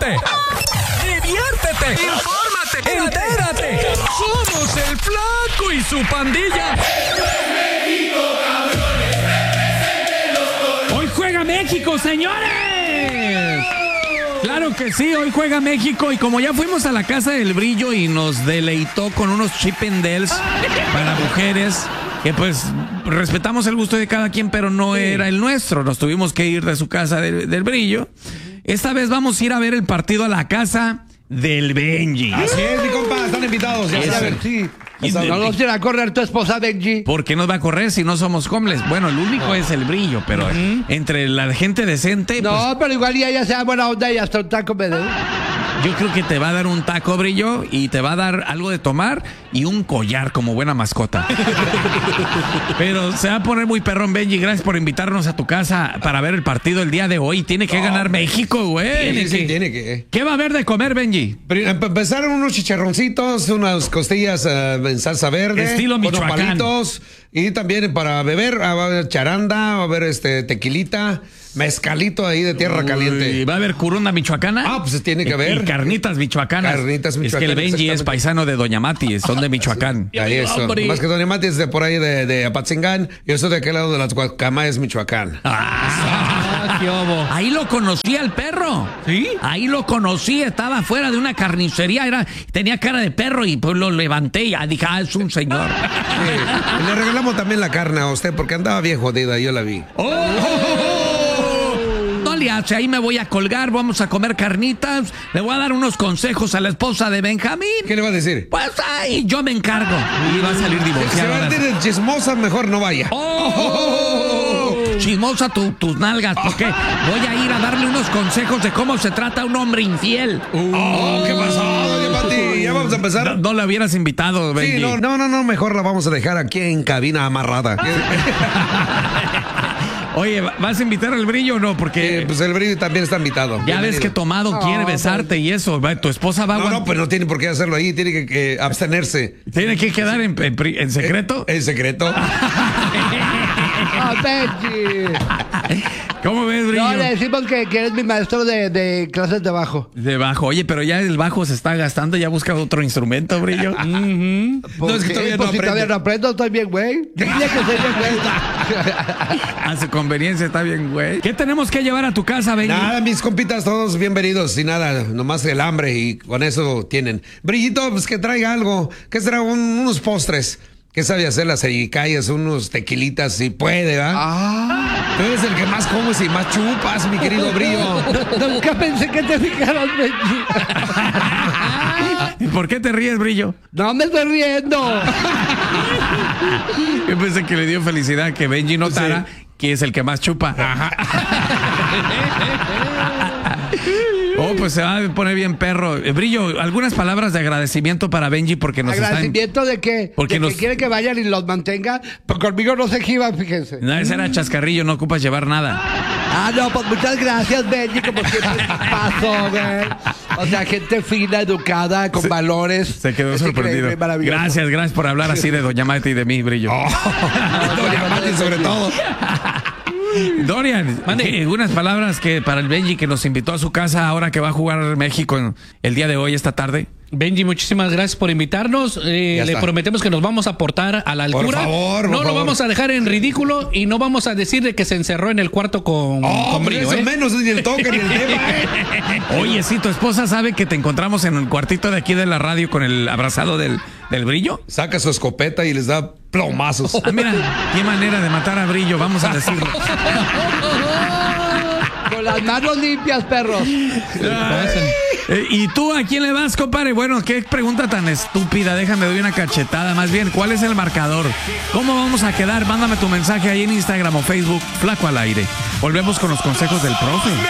ríete, diviértete, infórmate, entérate. Somos el Flaco y su pandilla. ¡Hoy juega México, señores! Claro que sí, hoy juega México y como ya fuimos a la casa del Brillo y nos deleitó con unos Chip 'n Dales para mujeres, que pues respetamos el gusto de cada quien, pero no era el nuestro. Nos tuvimos que ir de su casa del Brillo. Esta vez vamos a ir a ver el partido a la casa del Benji. Así es, mi compa, están invitados. Ya saben, sí. No nos irá a correr tu esposa, Benji. ¿Por qué nos va a correr si no somos homeless? Bueno, el único es el Brillo, pero entre la gente decente... No, pues, pero igual ya sea buena onda y hasta un taco me dé. yo creo que te va a dar un taco, Brillo, y te va a dar algo de tomar y un collar como buena mascota. Pero se va a poner muy perrón, Benji. Gracias por invitarnos a tu casa para ver el partido el día de hoy. Tiene que ganar México, güey. Tiene que. ¿Qué va a haber de comer, Benji? Para empezar, unos chicharroncitos, unas costillas en salsa verde. Estilo Michoacán. Unos palitos. Y también para beber, va a haber charanda, va a haber tequilita, mezcalito ahí de tierra caliente. ¿Y va a haber curunda michoacana? Ah, pues tiene que haber. Y carnitas michoacanas. Carnitas Es que el michoacanas, Benji es paisano de Doña Mati, son de Michoacán. Ahí eso. Más que Doña Mati es de por ahí de Apatzingán. Yo soy de aquel lado de las Guacamayas, Michoacán. ¿Qué obo? Ahí lo conocí al perro. ¿Sí? Ahí lo conocí, estaba fuera de una carnicería, tenía cara de perro y pues lo levanté y dije, es un señor. Sí. Le regalamos también la carne a usted porque andaba bien jodida, yo la vi. No le hace, ahí me voy a colgar, vamos a comer carnitas, le voy a dar unos consejos a la esposa de Benjamín. ¿Qué le va a decir? Pues ahí yo me encargo. Y va a salir Si divorciada. va a tener chismosa, mejor no vaya. Chismosa tus nalgas, porque voy a ir a darle unos consejos de cómo se trata un hombre infiel. ¿Qué pasó, Doña Mati? Ya vamos a empezar. No la hubieras invitado, Benji. Sí, no, mejor la vamos a dejar aquí en cabina amarrada. Oye, ¿vas a invitar al Brillo o no? Porque pues el Brillo también está invitado. ya ves que tomado quiere besarte y eso. Tu esposa va a No, pues no tiene por qué hacerlo ahí, tiene que abstenerse. ¿Tiene que quedar en secreto? ¿En secreto? Benji. ¿Cómo ves, Brillo? No, le decimos que eres mi maestro de clases de bajo. De bajo. Oye, pero ya el bajo se está gastando, ya busca otro instrumento, Brillo. No, es que todavía no si todavía aprende. no aprendo, estoy bien, güey. Dile que soy bien, güey. A su conveniencia está bien, güey. ¿Qué tenemos que llevar a tu casa, Benji? Nada, mis compitas, todos bienvenidos y nada, nomás el hambre y con eso tienen. Brillito, pues que traiga algo, que será unos postres. ¿Qué sabe hacer las ericayas? Unos tequilitas, si puede, ¿va? Tú eres el que más comes y más chupas, mi querido Brillo. Nunca pensé que te fijaras, Benji. ¿Y por qué te ríes, Brillo? No me estoy riendo. Yo pensé que le dio felicidad que Benji notara que es el que más chupa. Pues se va a poner bien perro. Brillo, algunas palabras de agradecimiento para Benji porque nos ¿Agradecimiento de qué? Porque ¿De que quiere que vayan y los mantenga? Pues conmigo no se jiban, fíjense. No, ese era chascarrillo, no ocupas llevar nada. No, pues muchas gracias, Benji, como siempre pasó, güey. O sea, gente fina, educada, con valores. Se quedó Es sorprendido. increíble, maravilloso. Gracias por hablar así de Doña Mati y de mí, Brillo. Doña Mati sobre todo. Dorian, unas palabras que para el Benji que nos invitó a su casa ahora que va a jugar México el día de hoy, esta tarde. Benji, muchísimas gracias por invitarnos. Le prometemos que nos vamos a portar a la altura. Por favor, no lo vamos a dejar en ridículo y no vamos a decir de que se encerró en el cuarto con Brillo. Eso menos, ni el toque ni el tema. Oye, sí, tu esposa sabe que te encontramos en el cuartito de aquí de la radio con el abrazado del Brillo. Saca su escopeta y les da plomazos. Mira, qué manera de matar a Brillo, vamos a decirlo. Con las manos limpias, perros. ¿Y tú a quién le vas, compadre? Bueno, qué pregunta tan estúpida. Déjame doy una cachetada. Más bien, ¿cuál es el marcador? ¿Cómo vamos a quedar? Mándame tu mensaje ahí en Instagram o Facebook, Flaco al Aire. Volvemos con los consejos del profe.